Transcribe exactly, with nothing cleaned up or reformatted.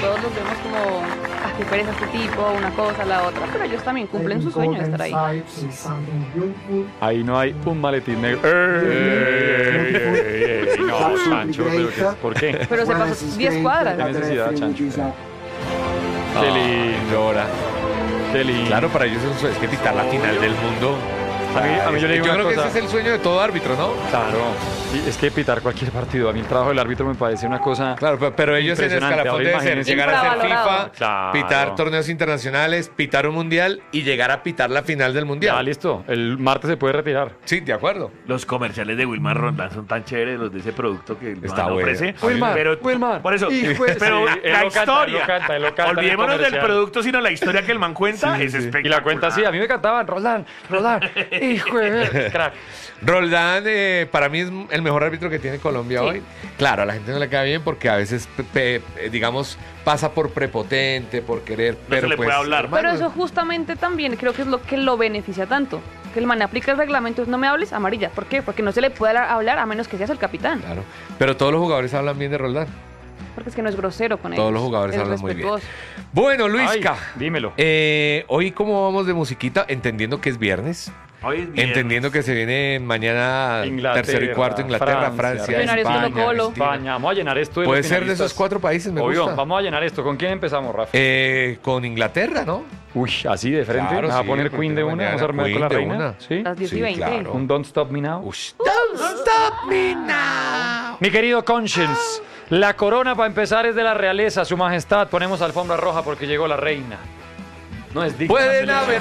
todos los vemos como, ah, qué pereza este tipo, una cosa, la otra, pero ellos también cumplen su sueño de estar ahí. Ahí no hay un maletín negro. ¡Ey, ey, ey! No, Chancho, pero ¿qué- ¿por qué? Pero se pasó diez cuadras. ¿Qué necesidad, Chancho? Qué lindo, Llora. qué lindo. Claro, para ellos es un sueño, es que pitar la final del mundo. A mí- a mí yo le digo una creo que cosa. ese es el sueño de todo árbitro, ¿no? Claro, y es que pitar cualquier partido, a mí el trabajo del árbitro me parece una cosa. Claro, pero, pero ellos en el impresionante. escalafón Ahora deben ser imagínense. llegar a ser Infravalorado. FIFA, Claro. pitar torneos internacionales, pitar un mundial y llegar a pitar la final del Ya, mundial. listo, el martes se puede retirar. Sí, de acuerdo. Los comerciales de Wilmar Roldán son tan chéveres, los de ese producto que el Está man bueno. ofrece. Wilmar, pero, Wilmar, por eso, hijo de- pero Sí, él la lo canta, historia, él lo canta, él lo canta en el olvidémonos del comercial. producto, sino la historia que el man cuenta, es espectacular. Y la cuenta así, a mí me cantaban, Roldán, Roldán, hijo de... crack. Roldán, eh, para mí es el mejor árbitro que tiene Colombia Sí. hoy. Claro, a la gente no le cae bien porque a veces, pe- pe- eh, digamos, pasa por prepotente, por querer, pero se le pues, puede hablar. hermano, Pero eso justamente también creo que es lo que lo beneficia tanto. Que el man aplica el reglamento, no me hables, amarilla. ¿Por qué? Porque no se le puede hablar a menos que seas el capitán. Claro. Pero todos los jugadores hablan bien de Roldán. Porque es que no es grosero con ellos. Todos los jugadores es hablan muy bien. respetuoso. Bueno, Luisca. Ay, dímelo. eh, hoy, ¿cómo vamos de musiquita? Entendiendo que es viernes. Hoy es viernes. Entendiendo que se viene mañana Inglaterra, tercero y cuarto, Inglaterra, Francia, Francia, Millonarios España, Colo-Colo. Argentina. España, vamos a llenar esto de Puede los ser de finalistas. esos cuatro países, me Obvio, gusta. vamos a llenar esto. ¿Con quién empezamos, Rafa? Eh, con Inglaterra, ¿no? Uy, así de frente. Claro, ¿Me vas a sí, poner porque Queen de una? mañana ¿Vamos a armar con Queen la de reina? una. ¿Sí? Las diez y Sí, veinte. claro. Un Don't Stop Me Now. Ush, don't stop me now. Mi querido Conscience, la corona para empezar es de la realeza, su majestad. Ponemos alfombra roja porque llegó la reina. No es digna. Pueden selección. haber